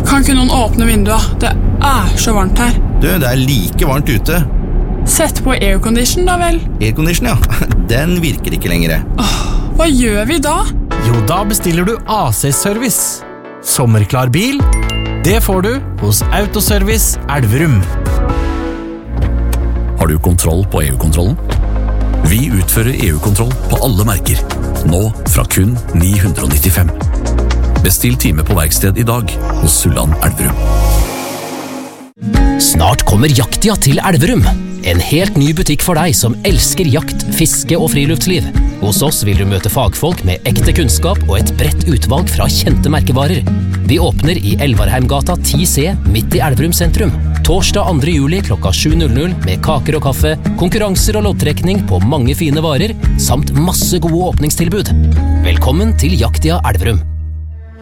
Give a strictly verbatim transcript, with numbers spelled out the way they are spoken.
Kan ikke noen åpne vinduet? Det er så varmt her. Du, det er like varmt ute. Sett på aircondition da vel. Aircondition, ja. Den virker ikke lenger. Åh, hva gjør vi da? Jo, da bestiller du A C-service. Sommerklar bil, det får du hos Autoservice Elverum. Har du kontroll på E U-kontrollen? Vi utfører E U-kontroll på alle merker. Nå fra kun ni hundre nittifem. Bestill time på verksted i dag hos Sulland Elverum. Snart kommer Jaktia til Elverum. En helt ny butikk for deg som elsker jakt, fiske og friluftsliv. Hos oss vil du møte fagfolk med ekte kunnskap og et bredt utvalg fra kjente merkevarer. Vi åpner i Elvarheimgata ti C midt i Elverum sentrum. Torsdag andre juli klokka sju med kaker og kaffe, konkurranser og loddtrekning på mange fine varer, samt masse gode åpningstilbud. Velkommen til Jaktia Elverum.